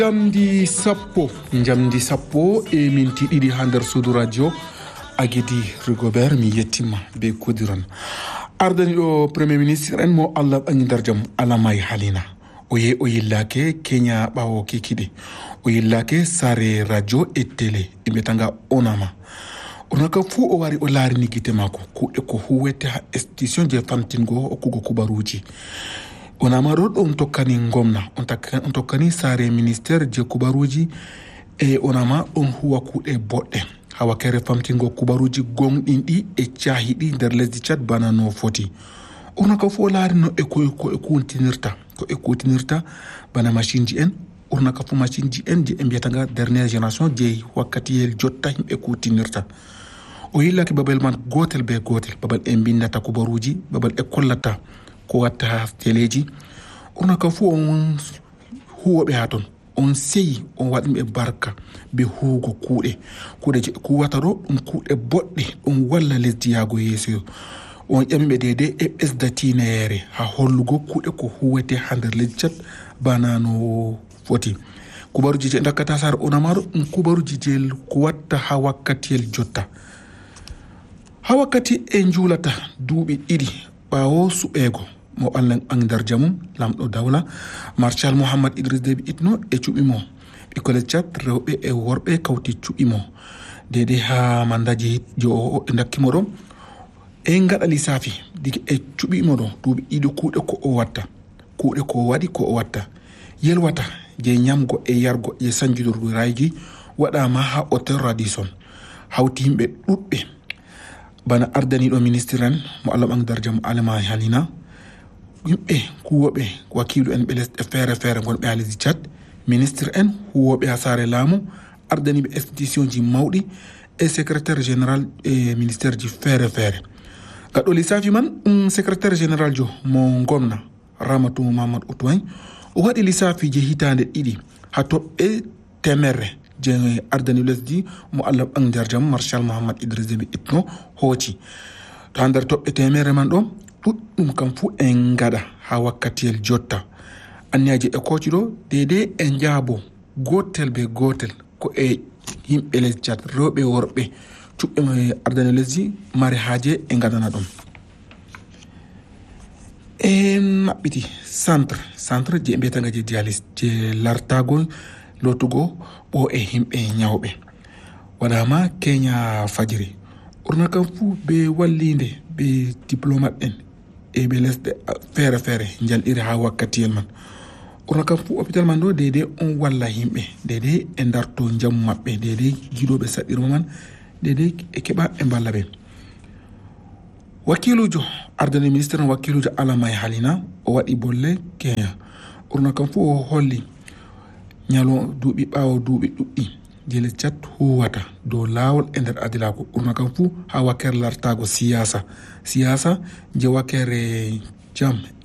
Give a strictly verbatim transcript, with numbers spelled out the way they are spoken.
Jamdi sappo jamdi sappo e minti ɗiɗi ha nder suudu radio Agidi Rigobert mi yettima be kudiron ardani ɗo premier ministre en mo Allah ɓaŋi nder jaam Alamay Halina o yehi o yillake Kenya ɓawo kikiɗe o yillake sare radio e télé e mbiyatanga Onama onaka fu o wari o laarini gite mako kuɗe ko huwete ha institution je famtingo hokkugo kubaruji Onama ɗo ɗum tokkani ngomna on tokkani sare ministére je kubaruji e Onama on huwa kuɗe boɗɗe ha wakere famtingo kubaruji gonɗin ɗi e cahiɗi nder lesdi Tchad bana no foti onaka fu o laari no e ko e kutinirta ko e kutinirta bana machine ji en onaka fu machine ji en je e mbiyatanga dernière génération je wakkatiyel jotta himɓe kutinirta o yillaki babel man gotel be gotel babal e bindata kubaruji babal e kollata ko watta ha teleji onaka fu on huwoɓe ha ton on seyi on waɗiɓe barka be huugo kuuɗe kuuɗe je kuwata ɗo ɗum kuuɗe boɗɗe ɗum walla lesdi yaago yeeso on ƴamiɓe dede e ɓesdatineyere ha hollugo kuuɗe ko huwete ha nder lesdi Tchad bana no foti kubaruji je dakkata sare Onamaɗo ɗum kubaruji je ko watta ha wakkatiyel jotta ha wakkati e juulata duuɓi ɗiɗi ɓawo suɓego mo Allah ɓaŋi nder jaamum lamɗo dawla marshal Mohammad Idriss Déby Itno e cuɓimo ɓikkole Tchad rewɓe e worɓe kawti cuɓimo dede ha mandaji jo e dakkimo ɗo e gaɗa lissafi digi e cuɓimo ɗo duuɓi ɗiɗi kuuɗe ko o watta kuuɗe ko waɗi ko o watta yelwata je ñamgo e yargo e sanjidorgo rayji waɗama ha hôtel Radisson hawti yimɓe ɗuɗɓe bana ardaniɗo ministre en mo Allah ɓaŋi nder jaam Alamay Halina yimɓe huwoɓe wakilu en ɓe lesɗe feere feere gonɓe ha lesdi Tchad ministre en huwoɓe ha sare laamu ardaniɓe institution ji mawɗi e secrétaire général e ministére ji feere feere gaɗo lissafi man um, secrétaire général jo mo gomna Ramatou Mamadou Outouagne o waɗi lissafi je hitande ɗiɗi ha toɓɓe temerre je ardani lesdi mo Allah ɓaŋi nder jaam marshal Mohammad Idriss Déby Itno hooti to ha nder toɓɓe temere man ɗo ɗuɗɗum kam fu en gaɗa ha wakkatiyel jotta anniyaji e koci ɗo dede e jaabo gotel be gotel ko e yimɓe lesdi Tchad rewɓe worɓe cuɓɓe ardani lesdi mari haaje e gaɗana ɗum e maɓɓiti centre centre je mbiyatanga je dialyse je lartago lotugo ɓo e himɓe ñawɓe waɗama Kenya fajiri ɓurna kam fu be wallide be diplomate en e ɓe lesɗe feere feere jalɗiri ha wakkatiyel man ɓurna kam fu hôpital man ɗo dede on walla himɓe dede e darto jamu maɓɓe dede giɗoɓe saɗɗirma man dede e keɓa e mballa ɓe wakkilujo ardani ministre wakkilujo Alamay Halina o waɗi bolle Kenya ɓurna kam fu o holli ñalo duuɓi ɓawo duuɓi ɗuɗɗi je lesdi Tchad huwata dow laawol e nder adilago ɓurna kam fu ha wakkere lartago siyasa siyasa je wakkere jam